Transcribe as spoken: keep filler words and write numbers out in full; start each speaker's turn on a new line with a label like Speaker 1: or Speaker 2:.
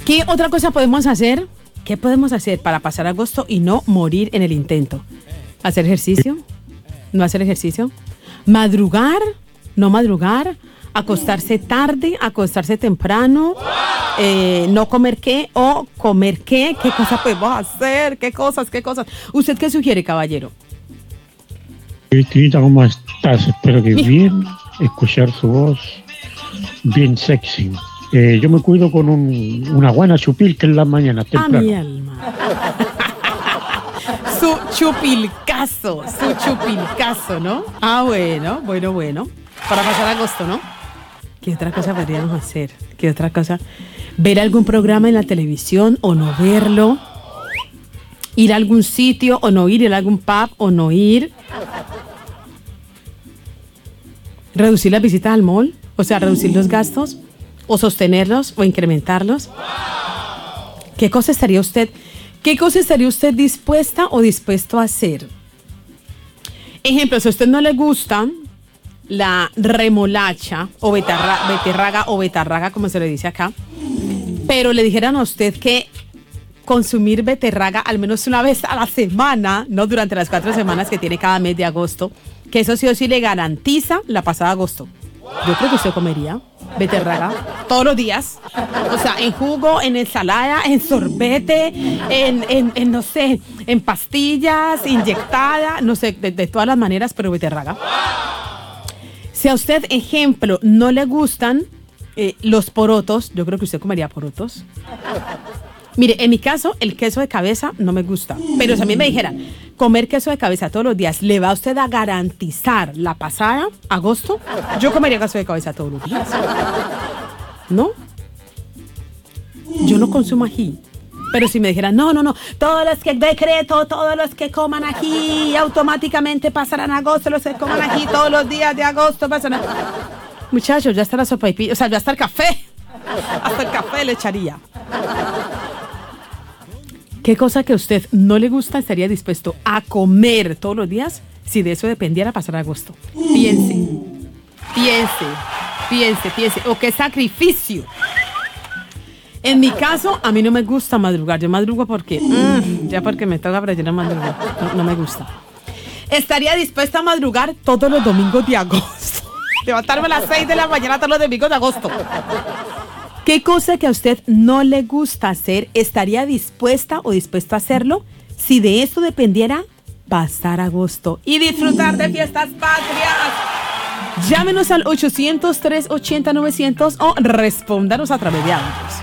Speaker 1: ¿Qué otra cosa podemos hacer? ¿Qué podemos hacer para pasar agosto y no morir en el intento? ¿Hacer ejercicio? ¿No hacer ejercicio? ¿Madrugar? ¿No madrugar? ¿Acostarse tarde? ¿Acostarse temprano? Eh, ¿No comer qué? ¿O comer qué? ¿Qué cosas podemos hacer? ¿Qué cosas? ¿Qué cosas? ¿Usted qué sugiere, caballero?
Speaker 2: Cristina, ¿cómo estás? Espero que bien. Escuchar su voz bien sexy. Eh, yo me cuido con un, una buena chupilca en las mañanas temprano.
Speaker 1: A mi alma. Su chupilcazo, su chupilcazo, ¿no? Ah, bueno, bueno, bueno. Para pasar agosto, ¿no? ¿Qué otra cosa podríamos hacer? ¿Qué otra cosa? ¿Ver algún programa en la televisión o no verlo? ¿Ir a algún sitio o no ir? ¿Ir a algún pub o no ir? ¿Reducir las visitas al mall? O sea, reducir los gastos o sostenerlos o incrementarlos. ¿Qué cosa estaría usted, qué cosa estaría usted dispuesta o dispuesto a hacer? Ejemplo, si a usted no le gusta la remolacha o betarra, beterraga o betarraga, como se le dice acá, pero le dijeran a usted que consumir beterraga al menos una vez a la semana, no durante las cuatro semanas que tiene cada mes de agosto, que eso sí o sí le garantiza la pasada agosto. Yo creo que usted comería beterraga todos los días. O sea, en jugo, en ensalada, en sorbete, en, en, en no sé, en pastillas, inyectada, no sé, de, de todas las maneras, pero beterraga. Si a usted, ejemplo, no le gustan eh, los porotos, yo creo que usted comería porotos. Mire, en mi caso, el queso de cabeza no me gusta. Pero si a mí me dijeran, comer queso de cabeza todos los días, ¿le va a usted a garantizar la pasada, agosto? Yo comería queso de cabeza todos los días. ¿No? Yo no consumo ají. Pero si me dijeran, no, no, no, todos los que decreto, todos los que coman ají, automáticamente pasarán agosto, los que coman ají todos los días de agosto pasarán. Muchachos, ya está la sopa y pillo, o sea, ya está el café. Hasta el café le echaría. ¿Qué cosa que a usted no le gusta estaría dispuesto a comer todos los días si de eso dependiera pasar agosto? Piense, piense, piense, piense. ¿O qué sacrificio? En mi caso, a mí no me gusta madrugar. Yo madrugo porque, mmm, ya porque me toca, pero yo no madrugo. No, no me gusta. Estaría dispuesta a madrugar todos los domingos de agosto. Levantarme a las seis de la mañana todos los domingos de agosto. ¿Qué cosa que a usted no le gusta hacer estaría dispuesta o dispuesto a hacerlo si de esto dependiera pasar agosto y disfrutar de fiestas patrias? Llámenos al ochocientos, trescientos ochenta, novecientos o respóndanos a través de audios.